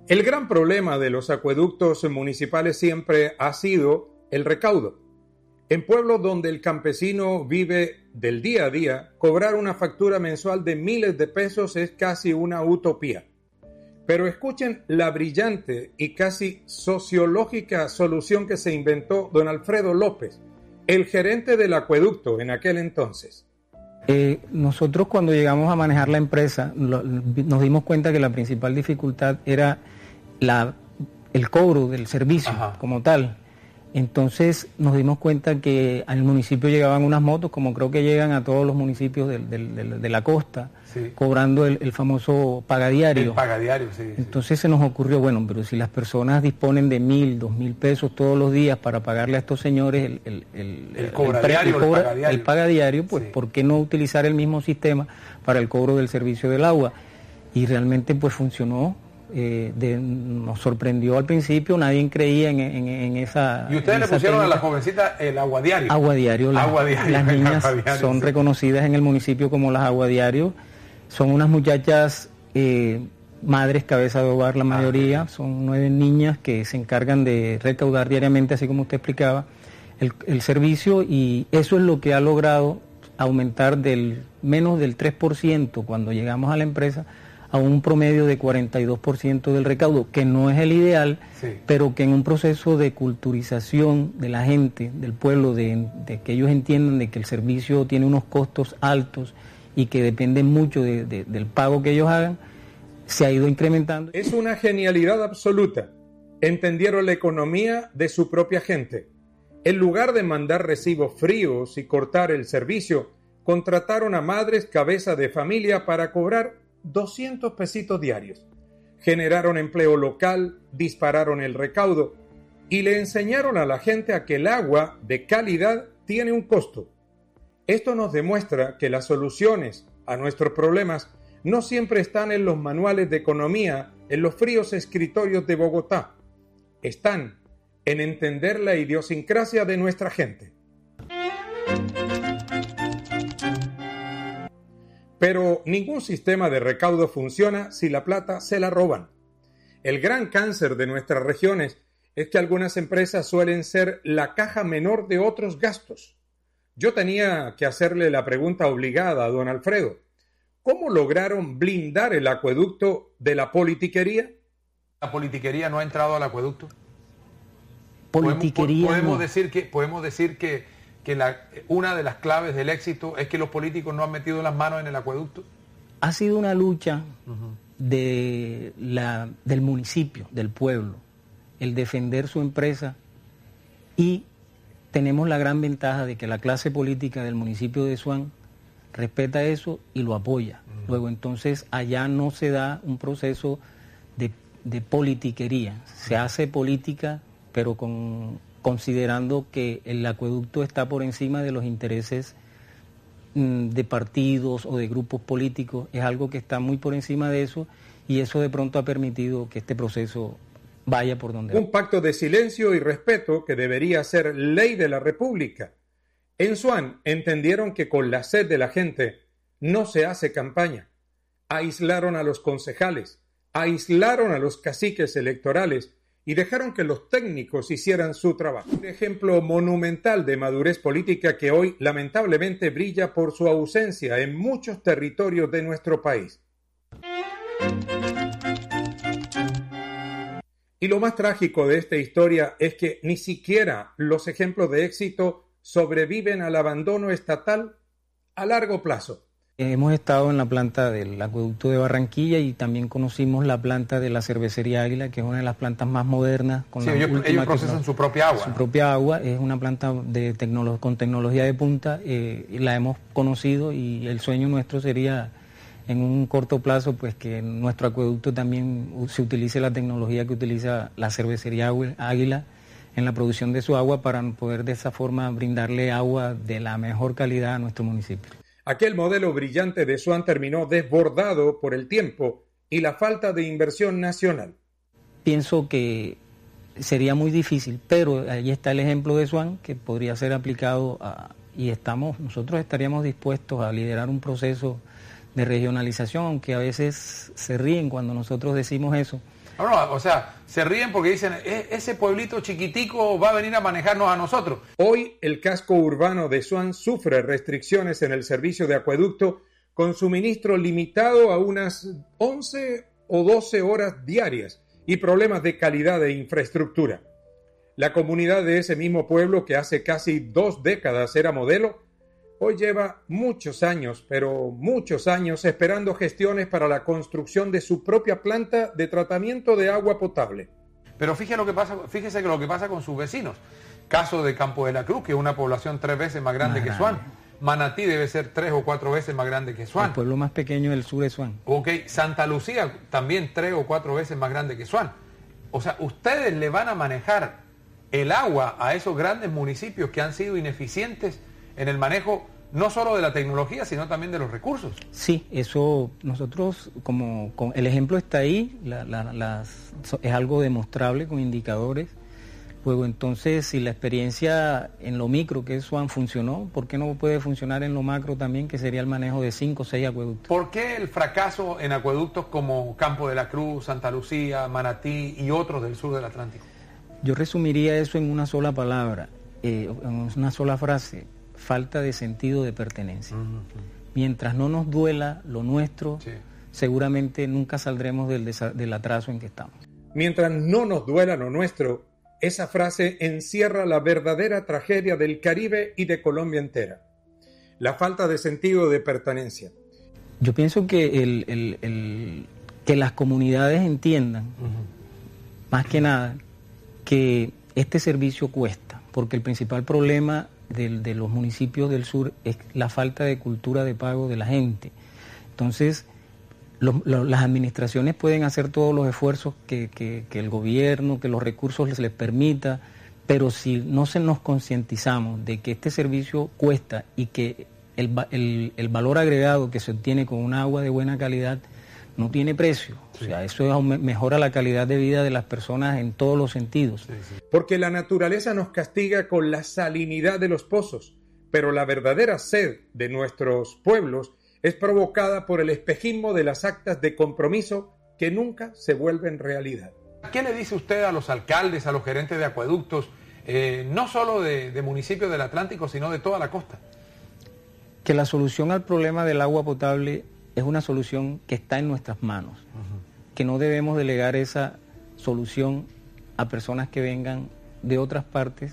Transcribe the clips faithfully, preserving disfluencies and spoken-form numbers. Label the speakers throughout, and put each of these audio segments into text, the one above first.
Speaker 1: El gran problema de los acueductos municipales siempre ha sido el recaudo. En pueblos donde el campesino vive del día a día, cobrar una factura mensual de miles de pesos es casi una utopía. Pero escuchen la brillante y casi sociológica solución que se inventó don Alfredo López, el gerente del acueducto en aquel entonces.
Speaker 2: Eh, nosotros cuando llegamos a manejar la empresa lo, nos dimos cuenta que la principal dificultad era la, el cobro del servicio. Ajá. Como tal. Entonces nos dimos cuenta que al municipio llegaban unas motos, como creo que llegan a todos los municipios de, de, de, de la costa, sí, cobrando el, el famoso pagadiario.
Speaker 3: El pagadiario, sí.
Speaker 2: Entonces
Speaker 3: sí.
Speaker 2: se nos ocurrió, bueno, pero si las personas disponen de mil, dos mil pesos todos los días para pagarle a estos señores el, el, el,
Speaker 3: el, cobradiario, el, el, cobra, el pagadiario,
Speaker 2: el pagadiario pues sí, ¿por qué no utilizar el mismo sistema para el cobro del servicio del agua? Y realmente pues funcionó. Eh, de, nos sorprendió al principio, nadie creía en, en, en esa.
Speaker 3: ¿Y ustedes le pusieron técnica a la jovencita el agua diario?
Speaker 2: Agua diario, la,
Speaker 3: agua diario
Speaker 2: las niñas
Speaker 3: agua diario,
Speaker 2: son
Speaker 3: sí,
Speaker 2: reconocidas en el municipio como las agua diario. Son unas muchachas eh, madres cabeza de hogar la mayoría, ah, son nueve niñas que se encargan de recaudar diariamente, así como usted explicaba, el, el servicio, y eso es lo que ha logrado aumentar del menos del tres por ciento cuando llegamos a la empresa a un promedio de cuarenta y dos por ciento del recaudo, que no es el ideal, sí, pero que en un proceso de culturización de la gente, del pueblo, de, de que ellos entiendan de que el servicio tiene unos costos altos y que dependen mucho de, de, del pago que ellos hagan, se ha ido incrementando.
Speaker 1: Es una genialidad absoluta. Entendieron la economía de su propia gente. En lugar de mandar recibos fríos y cortar el servicio, contrataron a madres cabeza de familia para cobrar doscientos pesitos diarios. Generaron empleo local, dispararon el recaudo y le enseñaron a la gente a que el agua de calidad tiene un costo. Esto nos demuestra que las soluciones a nuestros problemas no siempre están en los manuales de economía, en los fríos escritorios de Bogotá. Están en entender la idiosincrasia de nuestra gente. Pero ningún sistema de recaudo funciona si la plata se la roban. El gran cáncer de nuestras regiones es que algunas empresas suelen ser la caja menor de otros gastos. Yo tenía que hacerle la pregunta obligada a don Alfredo. ¿Cómo lograron blindar el acueducto de la politiquería?
Speaker 3: ¿La politiquería no ha entrado al acueducto?
Speaker 2: Politiquería
Speaker 3: ¿Podemos, podemos
Speaker 2: no.
Speaker 3: decir que podemos decir que que la, una de las claves del éxito es que los políticos no han metido las manos en el acueducto?
Speaker 2: Ha sido una lucha uh-huh. de la, del municipio, del pueblo, el defender su empresa, y tenemos la gran ventaja de que la clase política del municipio de Suán respeta eso y lo apoya. Uh-huh. Luego entonces allá no se da un proceso de, de politiquería, se uh-huh. hace política pero con... considerando que el acueducto está por encima de los intereses mm, de partidos o de grupos políticos, es algo que está muy por encima de eso, y eso de pronto ha permitido que este proceso vaya por donde va.
Speaker 1: Un pacto de silencio y respeto que debería ser ley de la República. En Suán entendieron que con la sed de la gente no se hace campaña. Aislaron a los concejales, aislaron a los caciques electorales, y dejaron que los técnicos hicieran su trabajo. Un ejemplo monumental de madurez política que hoy lamentablemente brilla por su ausencia en muchos territorios de nuestro país. Y lo más trágico de esta historia es que ni siquiera los ejemplos de éxito sobreviven al abandono estatal a largo plazo.
Speaker 2: Hemos estado en la planta del acueducto de Barranquilla y también conocimos la planta de la cervecería Águila, que es una de las plantas más modernas. Con
Speaker 3: sí,
Speaker 2: la
Speaker 3: ellos, ellos procesan su propia agua.
Speaker 2: Su propia agua, es una planta de tecnolo- con tecnología de punta, eh, la hemos conocido, y el sueño nuestro sería en un corto plazo pues que en nuestro acueducto también se utilice la tecnología que utiliza la cervecería Águila en la producción de su agua, para poder de esa forma brindarle agua de la mejor calidad a nuestro municipio.
Speaker 1: Aquel modelo brillante de Suán terminó desbordado por el tiempo y la falta de inversión nacional.
Speaker 2: Pienso que sería muy difícil, pero ahí está el ejemplo de Suán, que podría ser aplicado a, y estamos, nosotros estaríamos dispuestos a liderar un proceso de regionalización, aunque a veces se ríen cuando nosotros decimos eso,
Speaker 3: No, no, o sea, se ríen porque dicen, e- ese pueblito chiquitico va a venir a manejarnos a nosotros.
Speaker 1: Hoy el casco urbano de Swan sufre restricciones en el servicio de acueducto con suministro limitado a unas once o doce horas diarias y problemas de calidad de infraestructura. La comunidad de ese mismo pueblo, que hace casi dos décadas era modelo, hoy lleva muchos años, pero muchos años esperando gestiones para la construcción de su propia planta de tratamiento de agua potable.
Speaker 3: Pero fíjese lo que pasa, fíjese que lo que pasa con sus vecinos. Caso de Campo de la Cruz, que es una población tres veces más grande
Speaker 2: Más
Speaker 3: que
Speaker 2: grande.
Speaker 3: Swan. Manatí debe ser tres o cuatro veces más grande que Swan.
Speaker 2: El pueblo más pequeño del sur es Swan.
Speaker 3: Ok, Santa Lucía también tres o cuatro veces más grande que Swan. O sea, ustedes le van a manejar el agua a esos grandes municipios que han sido ineficientes en el manejo no solo de la tecnología, sino también de los recursos.
Speaker 2: Sí, eso nosotros, como, con- el ejemplo está ahí, la- la- las- so- es algo demostrable con indicadores. Luego entonces, si la experiencia en lo micro, que es Swan, funcionó, ¿por qué no puede funcionar en lo macro también, que sería el manejo de cinco o seis acueductos?
Speaker 3: ¿Por qué el fracaso en acueductos como Campo de la Cruz, Santa Lucía, Manatí y otros del sur del Atlántico?
Speaker 2: Yo resumiría eso en una sola palabra, eh, en una sola frase: falta de sentido de pertenencia. Mientras no nos duela lo nuestro,
Speaker 3: Sí.
Speaker 2: seguramente nunca saldremos del, desa- del atraso en que estamos.
Speaker 1: Mientras no nos duela lo nuestro, esa frase encierra la verdadera tragedia del Caribe y de Colombia entera: la falta de sentido de pertenencia.
Speaker 2: Yo pienso que, el, el- el- que las comunidades entiendan, más que nada, que este servicio cuesta, porque el principal problema del- de los municipios del sur es la falta de cultura de pago de la gente. Entonces, los- lo- las administraciones pueden hacer todos los esfuerzos que, que- que el gobierno, que los recursos les, les permita, pero si no se nos concientizamos de que este servicio cuesta y que el, va- el- el valor agregado que se obtiene con un agua de buena calidad no tiene precio. O sea, eso aume- mejora la calidad de vida de las personas en todos los sentidos.
Speaker 3: Sí, sí.
Speaker 1: Porque la naturaleza nos castiga con la salinidad de los pozos, pero la verdadera sed de nuestros pueblos es provocada por el espejismo de las actas de compromiso que nunca se vuelven realidad.
Speaker 3: ¿Qué le dice usted a los alcaldes, a los gerentes de acueductos, eh, no solo de, de municipios del Atlántico, sino de toda la costa?
Speaker 2: Que la solución al problema del agua potable es una solución que está en nuestras manos, que no debemos delegar esa solución a personas que vengan de otras partes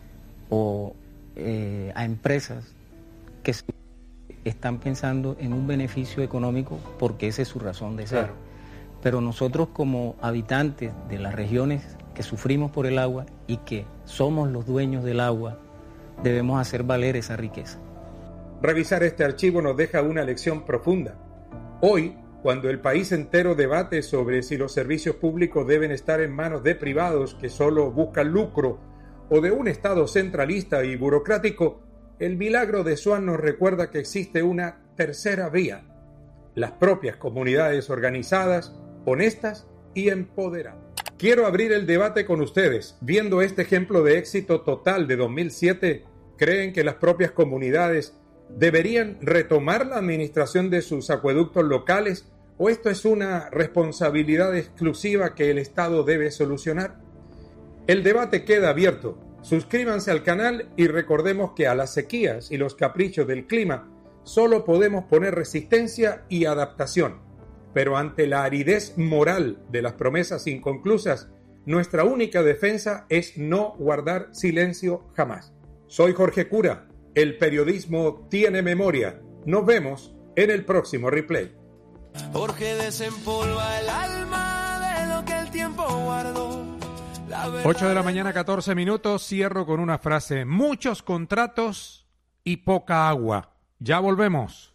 Speaker 2: o eh, a empresas que se- están pensando en un beneficio económico porque esa es su razón de ser.
Speaker 3: Claro.
Speaker 2: Pero nosotros, como habitantes de las regiones que sufrimos por el agua y que somos los dueños del agua, debemos hacer valer esa riqueza.
Speaker 1: Revisar este archivo nos deja una lección profunda. Hoy, cuando el país entero debate sobre si los servicios públicos deben estar en manos de privados que solo buscan lucro o de un Estado centralista y burocrático, el milagro de Swan nos recuerda que existe una tercera vía: las propias comunidades organizadas, honestas y empoderadas. Quiero abrir el debate con ustedes. Viendo este ejemplo de éxito total de dos mil siete, ¿creen que las propias comunidades deberían retomar la administración de sus acueductos locales, o esto es una responsabilidad exclusiva que el Estado debe solucionar? El debate queda abierto. Suscríbanse al canal y recordemos que a las sequías y los caprichos del clima solo podemos poner resistencia y adaptación. Pero ante la aridez moral de las promesas inconclusas, nuestra única defensa es no guardar silencio jamás. Soy Jorge Cura. El periodismo tiene memoria. Nos vemos en el próximo replay.
Speaker 4: Jorge desempolva el alma de lo que el tiempo guardó.
Speaker 1: ocho de la mañana, catorce minutos. Cierro con una frase: muchos contratos y poca agua. Ya volvemos.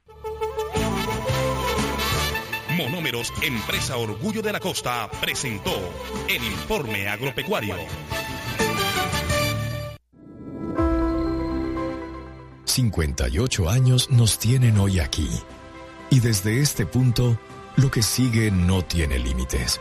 Speaker 5: Monómeros, empresa orgullo de la costa, presentó el informe agropecuario.
Speaker 6: cincuenta y ocho años nos tienen hoy aquí. Y desde este punto, lo que sigue no tiene límites.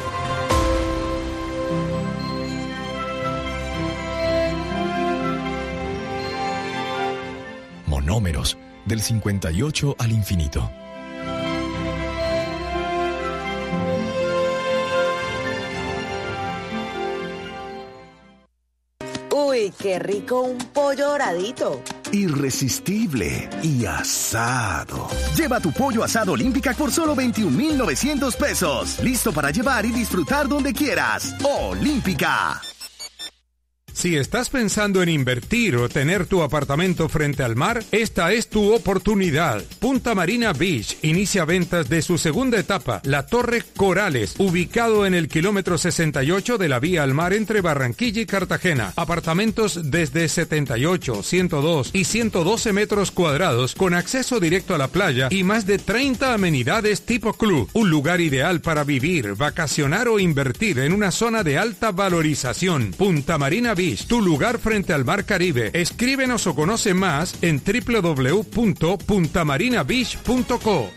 Speaker 6: Monómeros, del cincuenta y ocho al infinito.
Speaker 7: Uy, qué rico un pollo doradito.
Speaker 8: Irresistible y asado. Lleva tu pollo asado Olímpica por solo veintiún mil novecientos pesos. Listo para llevar y disfrutar donde quieras. Olímpica.
Speaker 1: Si estás pensando en invertir o tener tu apartamento frente al mar, esta es tu oportunidad. Punta Marina Beach inicia ventas de su segunda etapa, la Torre Corales, ubicado en el kilómetro sesenta y ocho de la vía al mar entre Barranquilla y Cartagena. Apartamentos desde setenta y ocho, ciento dos y ciento doce metros cuadrados con acceso directo a la playa y más de treinta amenidades tipo club. Un lugar ideal para vivir, vacacionar o invertir en una zona de alta valorización. Punta Marina Beach, tu lugar frente al Mar Caribe. Escríbenos o conoce más en doble u doble u doble u punto punta marina beach punto co.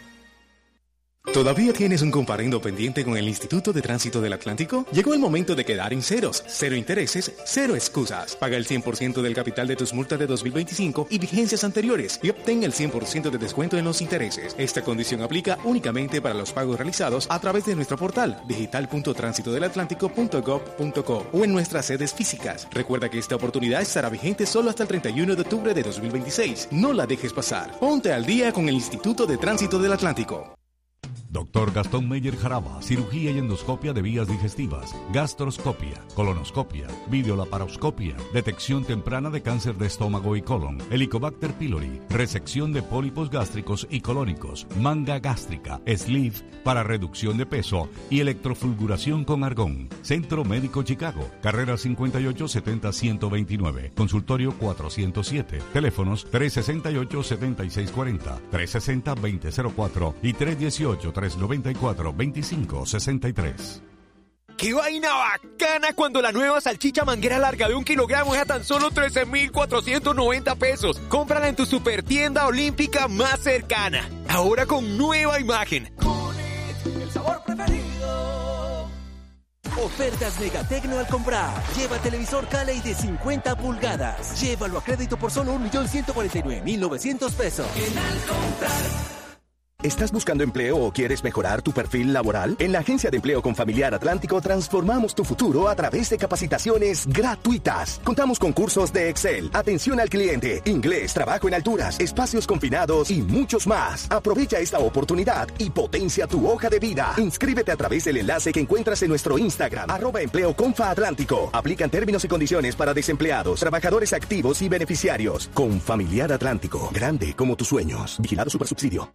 Speaker 9: ¿Todavía tienes un comparendo pendiente con el Instituto de Tránsito del Atlántico? Llegó el momento de quedar en ceros, cero intereses, cero excusas. Paga el cien por ciento del capital de tus multas de dos mil veinticinco y vigencias anteriores y obtén el cien por ciento de descuento en los intereses. Esta condición aplica únicamente para los pagos realizados a través de nuestro portal digital punto tránsito del atlántico punto gov punto co o en nuestras sedes físicas. Recuerda que esta oportunidad estará vigente solo hasta el treinta y uno de octubre de dos mil veintiséis. No la dejes pasar. Ponte al día con el Instituto de Tránsito del Atlántico.
Speaker 10: Doctor Gastón Meyer Jaraba, cirugía y endoscopia de vías digestivas, gastroscopia, colonoscopia, videolaparoscopia, detección temprana de cáncer de estómago y colon, Helicobacter pylori, resección de pólipos gástricos y colónicos, manga gástrica, sleeve para reducción de peso y electrofulguración con argón. Centro Médico Chicago, carrera cincuenta y ocho setenta ciento veintinueve, consultorio cuatrocientos siete, teléfonos tres sesenta y ocho setenta y seis cuarenta, tres sesenta veinte cero cuatro y tres dieciocho tres noventa y cuatro veinticinco sesenta y tres.
Speaker 11: ¡Qué vaina bacana cuando la nueva salchicha manguera larga de un kilogramo es a tan solo trece mil cuatrocientos noventa pesos! Cómprala en tu super tienda Olímpica más cercana. Ahora con nueva imagen.
Speaker 4: Cunit, el sabor preferido.
Speaker 12: Ofertas Megatecno al comprar. Lleva televisor Caley de cincuenta pulgadas. Llévalo a crédito por solo un millón ciento cuarenta y nueve mil novecientos pesos.
Speaker 4: En al comprar.
Speaker 8: ¿Estás buscando empleo o quieres mejorar tu perfil laboral? En la Agencia de Empleo Confamiliar Atlántico transformamos tu futuro a través de capacitaciones gratuitas. Contamos con cursos de Excel, atención al cliente, inglés, trabajo en alturas, espacios confinados y muchos más. Aprovecha esta oportunidad y potencia tu hoja de vida. Inscríbete a través del enlace que encuentras en nuestro Instagram, arroba Empleo Confa Atlántico. Aplican términos y condiciones para desempleados, trabajadores activos y beneficiarios. Confamiliar Atlántico, grande como tus sueños. Vigilado Supersubsidio.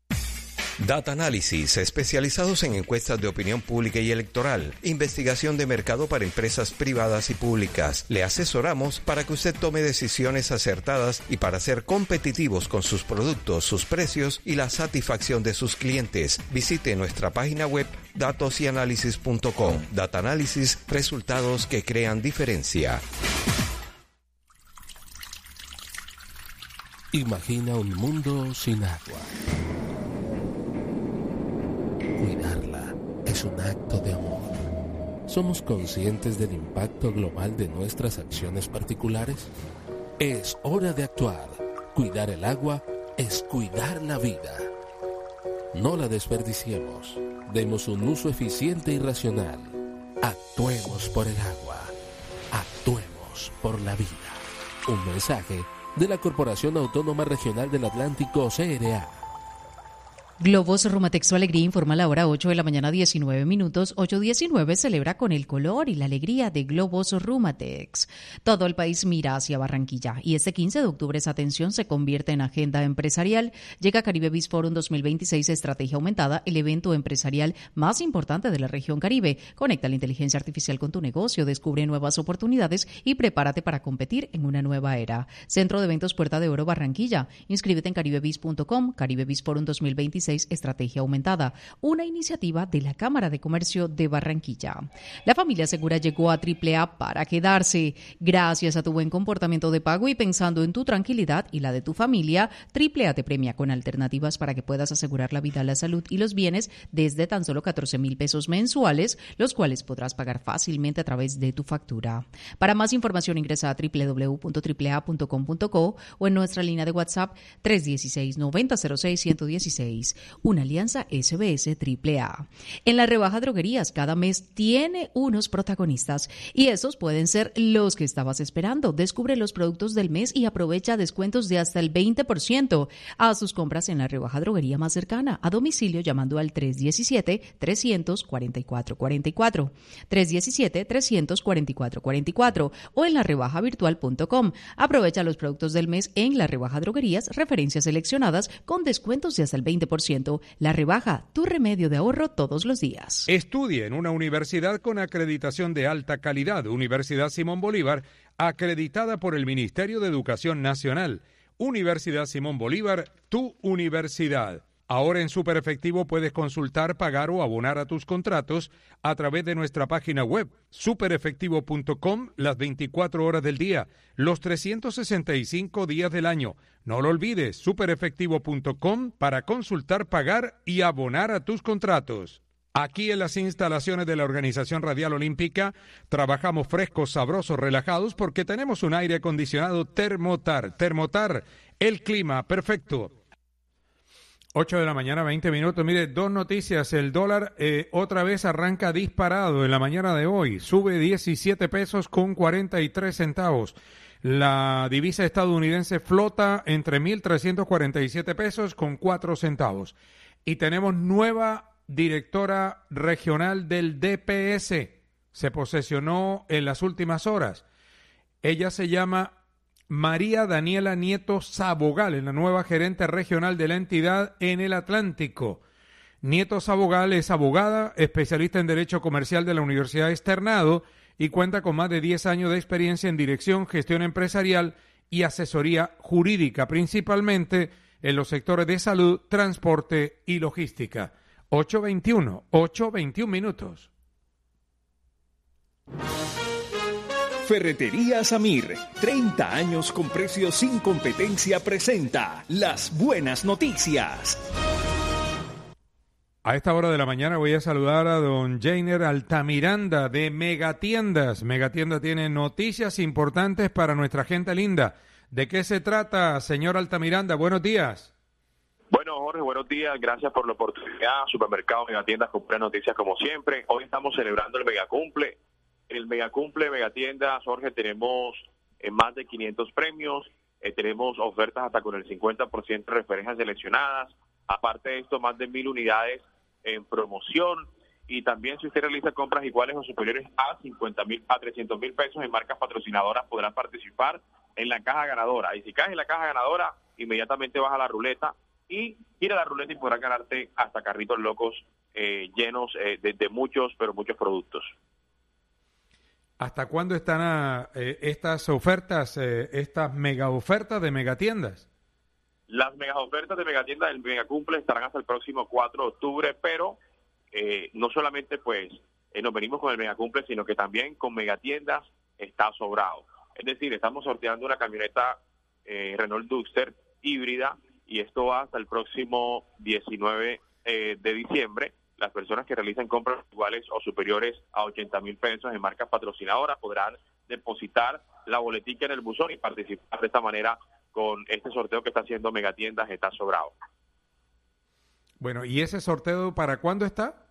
Speaker 13: Data Analysis, especializados en encuestas de opinión pública y electoral, investigación de mercado para empresas privadas y públicas. Le asesoramos para que usted tome decisiones acertadas y para ser competitivos con sus productos, sus precios y la satisfacción de sus clientes. Visite nuestra página web datos y análisis punto com. Data Analysis, resultados que crean diferencia.
Speaker 14: Imagina un mundo sin agua. Cuidarla es un acto de amor. ¿Somos conscientes del impacto global de nuestras acciones particulares? Es hora de actuar. Cuidar el agua es cuidar la vida. No la desperdiciemos. Demos un uso eficiente y racional. Actuemos por el agua. Actuemos por la vida. Un mensaje de la Corporación Autónoma Regional del Atlántico, C R A.
Speaker 15: Globos Rumatex Su Alegría informa a la hora ocho de la mañana, diecinueve minutos. ocho diecinueve celebra con el color y la alegría de Globos Rumatex. Todo el país mira hacia Barranquilla y este quince de octubre esa atención se convierte en agenda empresarial. Llega Caribe Biz Forum dos mil veintiséis Estrategia Aumentada, el evento empresarial más importante de la región Caribe. Conecta la inteligencia artificial con tu negocio, descubre nuevas oportunidades y prepárate para competir en una nueva era. Centro de Eventos Puerta de Oro Barranquilla. Inscríbete en caribe biz punto com. Caribe Biz Forum dos mil veintiséis Estrategia Aumentada, una iniciativa de la Cámara de Comercio de Barranquilla. La familia segura llegó a Triple A para quedarse. Gracias a tu buen comportamiento de pago y pensando en tu tranquilidad y la de tu familia, Triple A te premia con alternativas para que puedas asegurar la vida, la salud y los bienes desde tan solo catorce mil pesos mensuales, los cuales podrás pagar fácilmente a través de tu factura. Para más información ingresa a doble u doble u doble u punto triple a punto com punto co o en nuestra línea de WhatsApp tres uno seis, nueve cero seis, uno uno seis. una alianza S B S triple A. En la rebaja droguerías, cada mes tiene unos protagonistas y esos pueden ser los que estabas esperando. Descubre los productos del mes y aprovecha descuentos de hasta el veinte por ciento a sus compras en la rebaja droguería más cercana, a domicilio llamando al tres diecisiete, trescientos cuarenta y cuatro cuarenta y cuatro, tres diecisiete, trescientos cuarenta y cuatro cuarenta y cuatro o en la rebaja virtual punto com. Aprovecha los productos del mes en la rebaja droguerías, referencias seleccionadas con descuentos de hasta el veinte por ciento. La rebaja, tu remedio de ahorro todos los días.
Speaker 1: Estudie en una universidad con acreditación de alta calidad, Universidad Simón Bolívar, acreditada por el Ministerio de Educación Nacional. Universidad Simón Bolívar, tu universidad. Ahora en Super Efectivo puedes consultar, pagar o abonar a tus contratos a través de nuestra página web, super efectivo punto com, las veinticuatro horas del día, los trescientos sesenta y cinco días del año. No lo olvides, super efectivo punto com para consultar, pagar y abonar a tus contratos. Aquí en las instalaciones de la Organización Radial Olímpica trabajamos frescos, sabrosos, relajados porque tenemos un aire acondicionado Thermotar. Thermotar, el clima perfecto. ocho de la mañana, veinte minutos. Mire, dos noticias. El dólar eh, otra vez arranca disparado en la mañana de hoy. Sube diecisiete pesos con cuarenta y tres centavos. La divisa estadounidense flota entre mil trescientos cuarenta y siete pesos con cuatro centavos. Y tenemos nueva directora regional del D P S. Se posesionó en las últimas horas. Ella se llama María Daniela Nieto Sabogal, es la nueva gerente regional de la entidad en el Atlántico. Nieto Sabogal es abogada, especialista en Derecho Comercial de la Universidad Externado y cuenta con más de diez años de experiencia en dirección, gestión empresarial y asesoría jurídica, principalmente en los sectores de salud, transporte y logística. ocho veintiuno, ocho veintiuno minutos.
Speaker 16: Ferretería Samir, treinta años con precios sin competencia, presenta las buenas noticias.
Speaker 1: A esta hora de la mañana voy a saludar a don Jainer Altamiranda de Megatiendas. Megatiendas tiene noticias importantes para nuestra gente linda. ¿De qué se trata, señor Altamiranda? Buenos días.
Speaker 17: Bueno, Jorge, buenos días. Gracias por la oportunidad. Supermercado Megatiendas con buenas noticias como siempre. Hoy estamos celebrando el Megacumple. En el Megacumple Megatiendas, Jorge, tenemos eh, más de quinientos premios. Eh, tenemos ofertas hasta con el cincuenta por ciento de referencias seleccionadas. Aparte de esto, más de mil unidades en promoción. Y también si usted realiza compras iguales o superiores a cincuenta mil a trescientos mil pesos en marcas patrocinadoras, podrán participar en la caja ganadora. Y si caes en la caja ganadora, inmediatamente vas a la ruleta y gira la ruleta y podrás ganarte hasta carritos locos eh, llenos eh, de, de muchos, pero muchos productos.
Speaker 1: ¿Hasta cuándo están a, eh, estas ofertas, eh, estas mega ofertas de Megatiendas?
Speaker 17: Las mega ofertas de Megatiendas del Megacumple estarán hasta el próximo cuatro de octubre, pero eh, no solamente pues eh, nos venimos con el Megacumple, sino que también con Megatiendas está sobrado. Es decir, estamos sorteando una camioneta eh, Renault Duster híbrida y esto va hasta el próximo diecinueve eh, de diciembre. Las personas que realicen compras iguales o superiores a ochenta mil pesos en marcas patrocinadoras podrán depositar la boletica en el buzón y participar de esta manera con este sorteo que está haciendo Megatiendas está sobrado.
Speaker 1: Bueno, ¿y ese sorteo para cuándo está?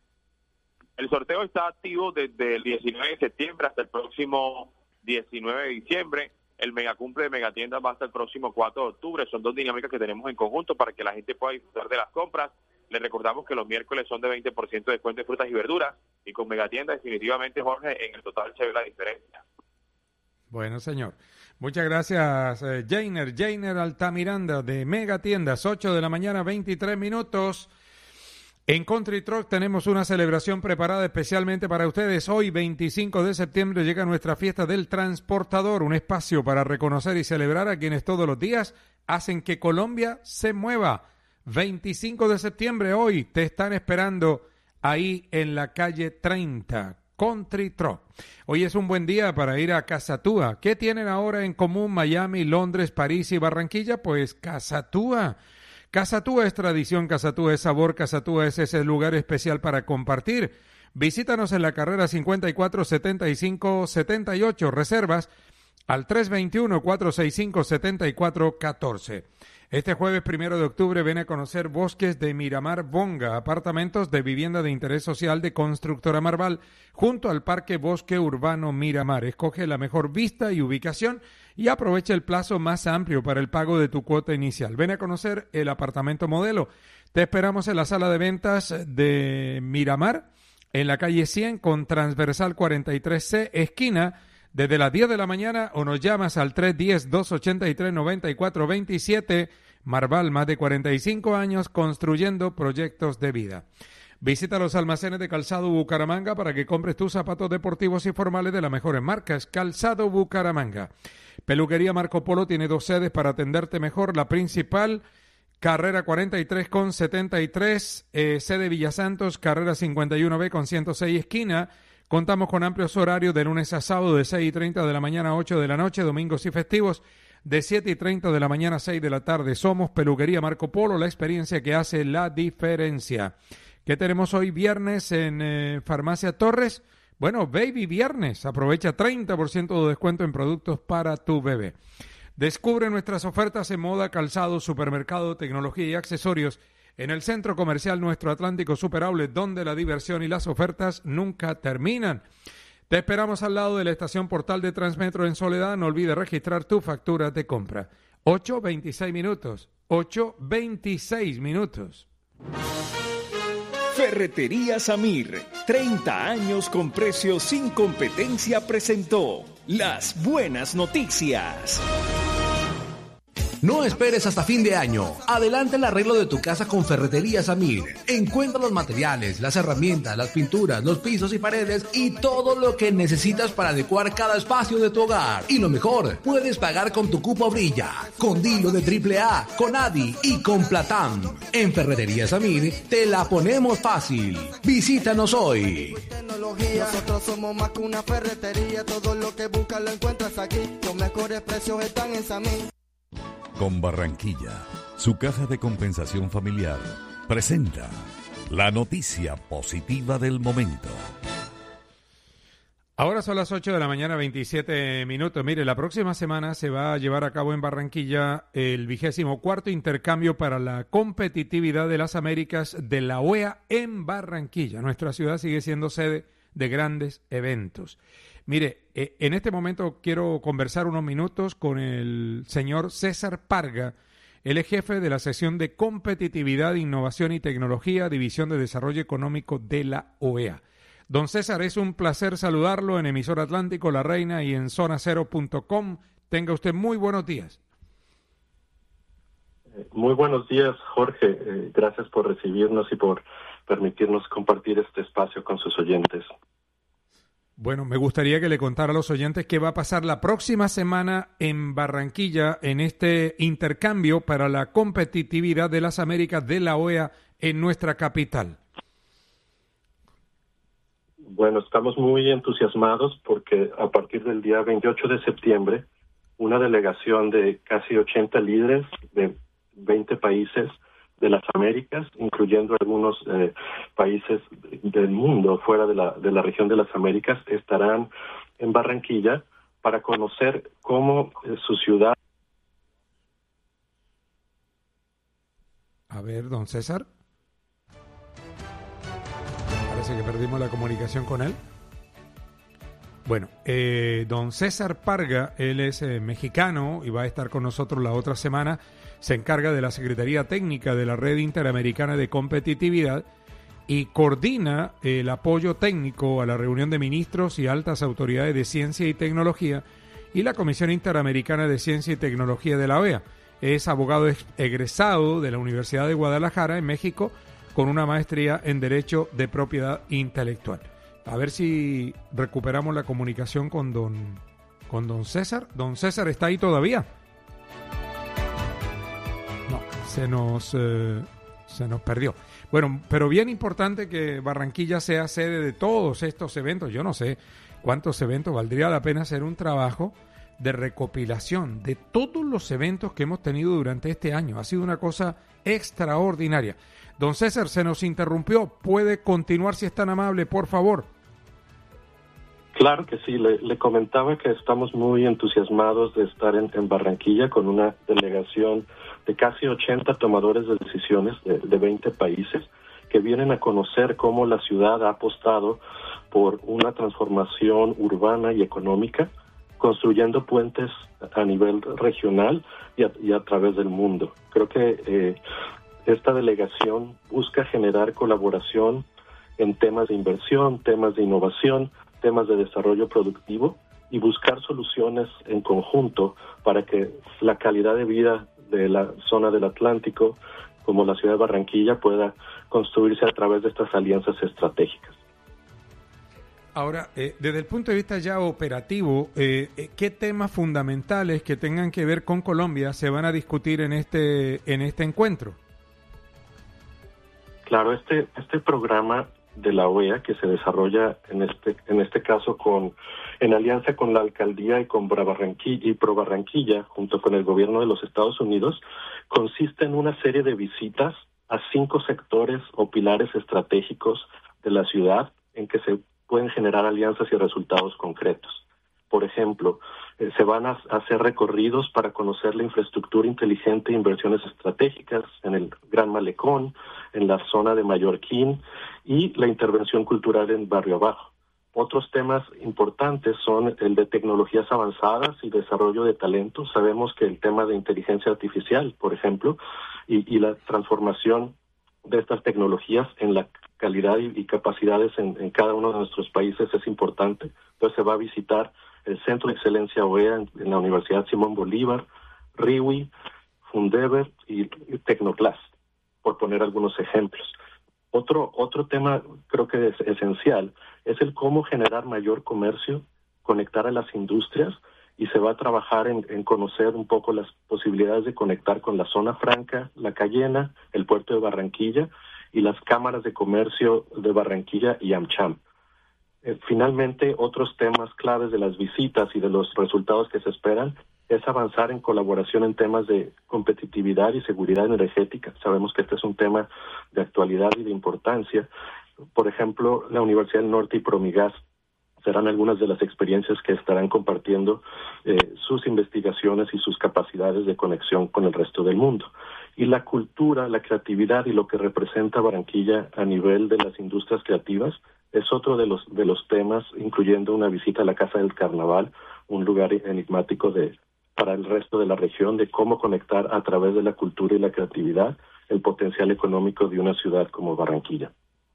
Speaker 17: El sorteo está activo desde el diecinueve de septiembre hasta el próximo diecinueve de diciembre. El Megacumple de Megatiendas va hasta el próximo cuatro de octubre. Son dos dinámicas que tenemos en conjunto para que la gente pueda disfrutar de las compras. Les recordamos que los miércoles son de veinte por ciento de descuento de frutas y verduras y con Megatiendas definitivamente, Jorge, en el total se ve la diferencia.
Speaker 1: Bueno, señor. Muchas gracias, eh, Jainer. Jainer Altamiranda de Megatiendas, ocho de la mañana, veintitrés minutos. En Country Truck tenemos una celebración preparada especialmente para ustedes. Hoy, veinticinco de septiembre, llega nuestra fiesta del transportador, un espacio para reconocer y celebrar a quienes todos los días hacen que Colombia se mueva. veinticinco de septiembre, hoy te están esperando ahí en la calle treinta, Country Truck. Hoy es un buen día para ir a Cazatúa. ¿Qué tienen ahora en común Miami, Londres, París y Barranquilla? Pues Cazatúa. Cazatúa es tradición, Cazatúa es sabor, Cazatúa es ese lugar especial para compartir. Visítanos en la carrera cincuenta y cuatro setenta y cinco setenta y ocho. Reservas al tres dos uno, cuatro seis cinco, siete cuatro uno cuatro. Este jueves primero de octubre ven a conocer Bosques de Miramar Bonga, apartamentos de vivienda de interés social de Constructora Marval, junto al Parque Bosque Urbano Miramar. Escoge la mejor vista y ubicación y aprovecha el plazo más amplio para el pago de tu cuota inicial. Ven a conocer el apartamento modelo. Te esperamos en la sala de ventas de Miramar, en la calle cien con transversal cuarenta y tres C, esquina, desde las diez de la mañana, o nos llamas al tres uno cero, dos ocho tres, nueve cuatro dos siete. Marval, más de cuarenta y cinco años construyendo proyectos de vida. Visita los almacenes de Calzado Bucaramanga para que compres tus zapatos deportivos y formales de las mejores marcas. Calzado Bucaramanga. Peluquería Marco Polo tiene dos sedes para atenderte mejor. La principal, carrera cuarenta y tres con setenta y tres, eh, sede Villasantos, carrera cincuenta y uno B con ciento seis, esquina. Contamos con amplios horarios de lunes a sábado de seis y treinta de la mañana a ocho de la noche, domingos y festivos de siete y treinta de la mañana a seis de la tarde. Somos Peluquería Marco Polo, la experiencia que hace la diferencia. ¿Qué tenemos hoy viernes en eh, Farmacia Torres? Bueno, Baby Viernes. Aprovecha treinta por ciento de descuento en productos para tu bebé. Descubre nuestras ofertas en moda, calzado, supermercado, tecnología y accesorios en el Centro Comercial Nuestro Atlántico Super Outlet, donde la diversión y las ofertas nunca terminan. Te esperamos al lado de la estación Portal de Transmetro en Soledad. No olvides registrar tu factura de compra. ocho veintiséis minutos. ocho veintiséis minutos.
Speaker 16: Ferretería Samir, treinta años con precios sin competencia, presentó Las Buenas Noticias.
Speaker 18: No esperes hasta fin de año. Adelanta el arreglo de tu casa con Ferretería Samir. Encuentra los materiales, las herramientas, las pinturas, los pisos y paredes y todo lo que necesitas para adecuar cada espacio de tu hogar. Y lo mejor, puedes pagar con tu cupo Brilla, con Dilo de triple A, con Adi y con Platán. En Ferretería Samir te la ponemos fácil. Visítanos hoy.
Speaker 19: Nosotros somos más que una ferretería. Todo lo que buscas lo encuentras aquí. Los mejores precios están en Samir.
Speaker 10: Con Barranquilla, su caja de compensación familiar, presenta la noticia positiva del momento.
Speaker 1: Ahora son las ocho de la mañana, veintisiete minutos. Mire, la próxima semana se va a llevar a cabo en Barranquilla el vigésimo cuarto intercambio para la competitividad de las Américas de la O E A en Barranquilla. Nuestra ciudad sigue siendo sede de grandes eventos. Mire, eh, en este momento quiero conversar unos minutos con el señor César Parga. Él es jefe de la sección de Competitividad, Innovación y Tecnología, División de Desarrollo Económico de la O E A. Don César, es un placer saludarlo en Emisor Atlántico, La Reina y en zona cero punto com. Tenga usted muy buenos días.
Speaker 20: Muy buenos días, Jorge. Eh, gracias por recibirnos y por permitirnos compartir este espacio con sus oyentes.
Speaker 1: Bueno, me gustaría que le contara a los oyentes qué va a pasar la próxima semana en Barranquilla en este intercambio para la competitividad de las Américas de la O E A en nuestra capital.
Speaker 20: Bueno, estamos muy entusiasmados porque a partir del día veintiocho de septiembre, una delegación de casi ochenta líderes de veinte países de las Américas, incluyendo algunos eh, países del mundo fuera de la, de la región de las Américas, estarán en Barranquilla para conocer cómo eh, su ciudad...
Speaker 1: A ver, don César. Parece que perdimos la comunicación con él. Bueno, eh, don César Parga, él es eh, mexicano y va a estar con nosotros la otra semana. Se encarga de la Secretaría Técnica de la Red Interamericana de Competitividad y coordina el apoyo técnico a la reunión de ministros y altas autoridades de ciencia y tecnología y la Comisión Interamericana de Ciencia y Tecnología de la O E A. Es abogado egresado de la Universidad de Guadalajara, en México, con una maestría en Derecho de Propiedad Intelectual. A ver si recuperamos la comunicación con don, con don César. Don César, ¿está ahí todavía? No, se nos, eh, se nos perdió. Bueno, pero bien importante que Barranquilla sea sede de todos estos eventos. Yo no sé cuántos eventos, valdría la pena hacer un trabajo de recopilación de todos los eventos que hemos tenido durante este año. Ha sido una cosa extraordinaria. Don César, se nos interrumpió. ¿Puede continuar si es tan amable, por favor?
Speaker 20: Claro que sí, le, le comentaba que estamos muy entusiasmados de estar en, en Barranquilla con una delegación de casi ochenta tomadores de decisiones de, de veinte países que vienen a conocer cómo la ciudad ha apostado por una transformación urbana y económica, construyendo puentes a nivel regional y a, y a través del mundo. Creo que eh, esta delegación busca generar colaboración en temas de inversión, temas de innovación, temas de desarrollo productivo y buscar soluciones en conjunto para que la calidad de vida de la zona del Atlántico, como la ciudad de Barranquilla, pueda construirse a través de estas alianzas estratégicas.
Speaker 1: Ahora, eh, desde el punto de vista ya operativo, eh, ¿qué temas fundamentales que tengan que ver con Colombia se van a discutir en este en este encuentro?
Speaker 20: Claro, este este programa de la O E A que se desarrolla en este en este caso con en alianza con la alcaldía y con Barranquilla y Pro Barranquilla junto con el gobierno de los Estados Unidos consiste en una serie de visitas a cinco sectores o pilares estratégicos de la ciudad en que se pueden generar alianzas y resultados concretos. Por ejemplo, eh, se van a hacer recorridos para conocer la infraestructura inteligente e inversiones estratégicas en el Gran Malecón, en la zona de Mallorquín y la intervención cultural en Barrio Abajo. Otros temas importantes son el de tecnologías avanzadas y desarrollo de talento. Sabemos que el tema de inteligencia artificial, por ejemplo, y, y la transformación de estas tecnologías en la calidad y, y capacidades en, en cada uno de nuestros países es importante. Entonces se va a visitar el Centro de Excelencia O E A en, en la Universidad Simón Bolívar, RIWI, Fundeber y, y Tecnoclast, por poner algunos ejemplos. Otro otro tema creo que es esencial es el cómo generar mayor comercio, conectar a las industrias, y se va a trabajar en, en conocer un poco las posibilidades de conectar con la zona franca, la Cayena, el puerto de Barranquilla y las cámaras de comercio de Barranquilla y AmCham. Eh, finalmente, otros temas claves de las visitas y de los resultados que se esperan es avanzar en colaboración en temas de competitividad y seguridad energética. Sabemos que este es un tema de actualidad y de importancia. Por ejemplo, la Universidad del Norte y Promigas serán algunas de las experiencias que estarán compartiendo eh, sus investigaciones y sus capacidades de conexión con el resto del mundo. Y la cultura, la creatividad y lo que representa Barranquilla a nivel de las industrias creativas es otro de los de los temas, incluyendo una visita a la Casa del Carnaval, un lugar enigmático de para el resto de la región, de cómo conectar a través de la cultura y la creatividad el potencial económico de una ciudad como Barranquilla.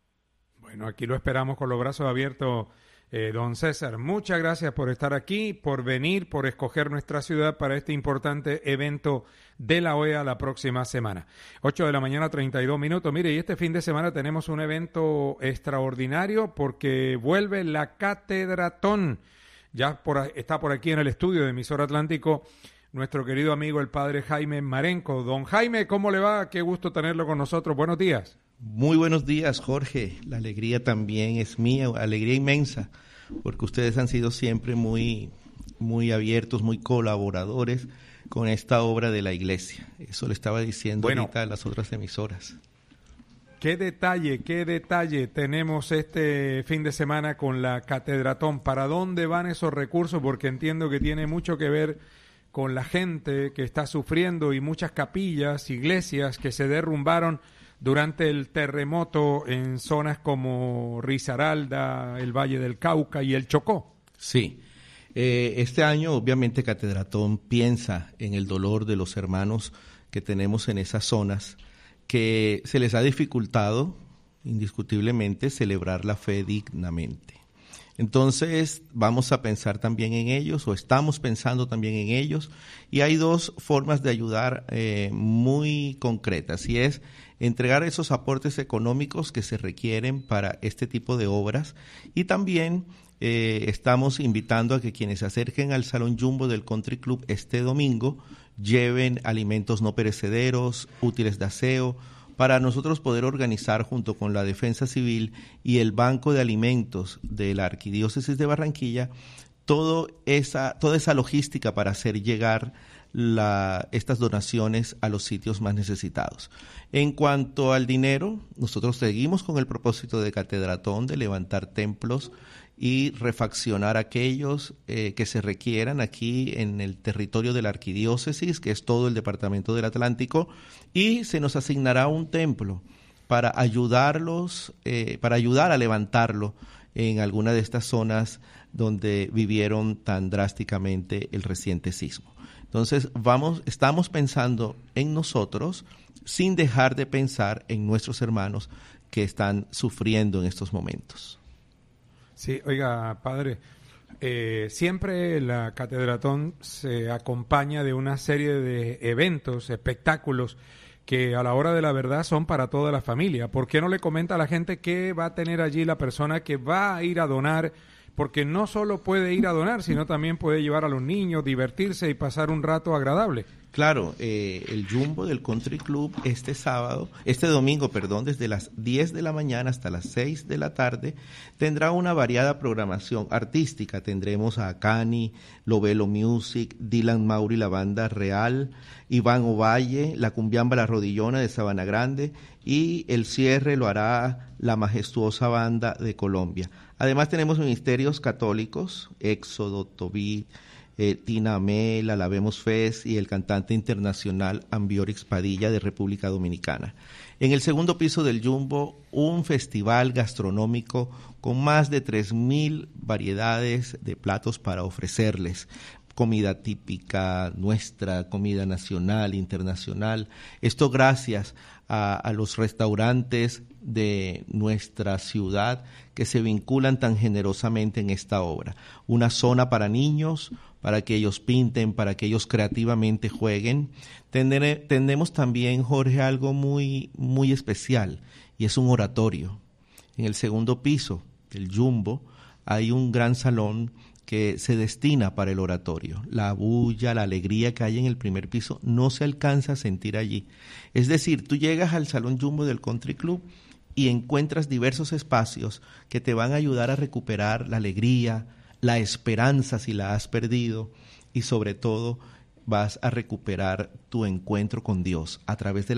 Speaker 1: Bueno, aquí lo esperamos con los brazos abiertos, eh, don César. Muchas gracias por estar aquí, por venir, por escoger nuestra ciudad para este importante evento de la O E A la próxima semana. ocho de la mañana, treinta y dos minutos. Mire, y este fin de semana tenemos un evento extraordinario porque vuelve la Catedratón. Ya por, está por aquí en el estudio de Emisor Atlántico nuestro querido amigo el padre Jaime Marenco. Don Jaime, ¿cómo le va? Qué gusto tenerlo con nosotros. Buenos días.
Speaker 21: Muy buenos días, Jorge. La alegría también es mía, alegría inmensa, porque ustedes han sido siempre muy, muy abiertos, muy colaboradores con esta obra de la iglesia. Eso le estaba diciendo bueno, ahorita a las otras emisoras.
Speaker 1: Qué detalle, qué detalle tenemos este fin de semana con la Catedratón. ¿Para dónde van esos recursos? Porque entiendo que tiene mucho que ver con la gente que está sufriendo y muchas capillas, iglesias que se derrumbaron durante el terremoto en zonas como Risaralda, el Valle del Cauca y el Chocó.
Speaker 21: Sí. Eh, este año, obviamente, Catedratón piensa en el dolor de los hermanos que tenemos en esas zonas, que se les ha dificultado, indiscutiblemente, celebrar la fe dignamente. Entonces, vamos a pensar también en ellos, o estamos pensando también en ellos, y hay dos formas de ayudar eh, muy concretas, y es entregar esos aportes económicos que se requieren para este tipo de obras, y también eh, estamos invitando a que quienes se acerquen al Salón Jumbo del Country Club este domingo lleven alimentos no perecederos, útiles de aseo, para nosotros poder organizar junto con la Defensa Civil y el Banco de Alimentos de la Arquidiócesis de Barranquilla todo esa, toda esa logística para hacer llegar la, estas donaciones a los sitios más necesitados. En cuanto al dinero, nosotros seguimos con el propósito de Catedratón de levantar templos y refaccionar aquellos eh, que se requieran aquí en el territorio de la arquidiócesis, que es todo el departamento del Atlántico, y se nos asignará un templo para ayudarlos, eh, para ayudar a levantarlo en alguna de estas zonas donde vivieron tan drásticamente el reciente sismo. Entonces, vamos, estamos pensando en nosotros sin dejar de pensar en nuestros hermanos que están sufriendo en estos momentos.
Speaker 1: Sí, oiga, padre, eh, siempre la Catedratón se acompaña de una serie de eventos, espectáculos, que a la hora de la verdad son para toda la familia. ¿Por qué no le comenta a la gente qué va a tener allí la persona que va a ir a donar? Porque no solo puede ir a donar, sino también puede llevar a los niños, divertirse y pasar un rato agradable.
Speaker 21: Claro, eh, el Jumbo del Country Club este sábado, este domingo, perdón, desde las diez de la mañana hasta las seis de la tarde, tendrá una variada programación artística. Tendremos a Cani, Lovelo Music, Dylan Mauri, la banda Real, Iván Ovalle, la Cumbiamba La Rodillona de Sabana Grande, y el cierre lo hará la majestuosa banda de Colombia. Además tenemos ministerios católicos, Éxodo, Tobit, eh, Tina Amela, la Vemos Fest y el cantante internacional Ambiorix Padilla de República Dominicana. En el segundo piso del Jumbo, un festival gastronómico con más de tres mil variedades de platos para ofrecerles. Comida típica nuestra, comida nacional, internacional. Esto gracias a, a los restaurantes de nuestra ciudad que se vinculan tan generosamente en esta obra. Una zona para niños, para que ellos pinten, para que ellos creativamente jueguen. Tendré, tendremos también, Jorge, algo muy, muy especial, y es un oratorio. En el segundo piso del Jumbo hay un gran salón que se destina para el oratorio. La bulla, la alegría que hay en el primer piso no se alcanza a sentir allí. Es decir, tú llegas al Salón Jumbo del Country Club y encuentras diversos espacios que te van a ayudar a recuperar la alegría, la esperanza si la has perdido, y sobre todo vas a recuperar tu encuentro con Dios a través de la